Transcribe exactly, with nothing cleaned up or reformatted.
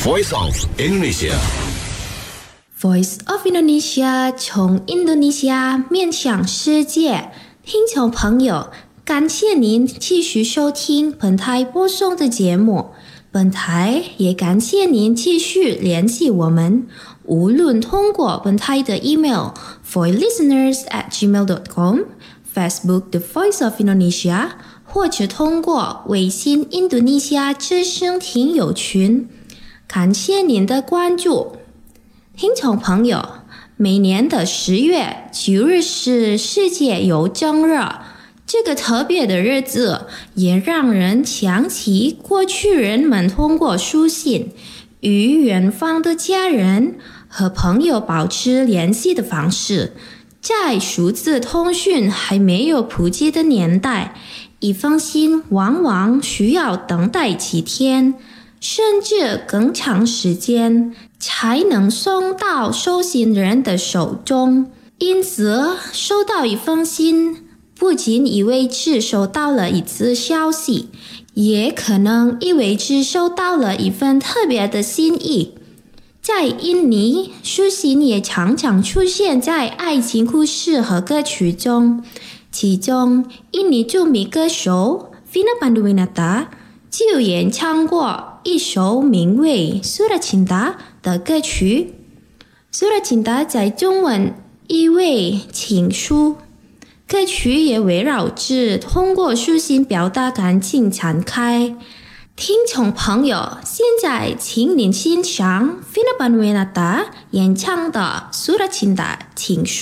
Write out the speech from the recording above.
Voice of Indonesia Voice of Indonesia 从印度尼西亚面向世界，听众朋友，感谢您继续收听本台播送的节目。本台也感谢您继续联系我们，无论通过本台的 email voicelisteners at gmail dot com、Facebook The Voice of Indonesia， 或者通过微信印度尼西亚之声听友群。感谢您的关注。听众朋友，每年的十月九日是世界邮政日，这个特别的日子也让人想起过去人们通过书信与远方的家人和朋友保持联系的方式。在数字通讯还没有普及的年代，一封信往往需要等待几天甚至更长时间才能送到收信人的手中。因此，收到一封信不仅意味着收到了一次消息，也可能意味着收到了一份特别的心意。在印尼，书信也常常出现在爱情故事和歌曲中，其中印尼著名歌手 Vina Panduwinata 就演唱过一首名为《Surat Cinta》的歌曲。Surat Cinta 在中文意为情书，歌曲也围绕着通过书信表达感情展开。听众朋友，现在请您欣赏 Vina Panduwinata 演唱的《Surat Cinta》情书。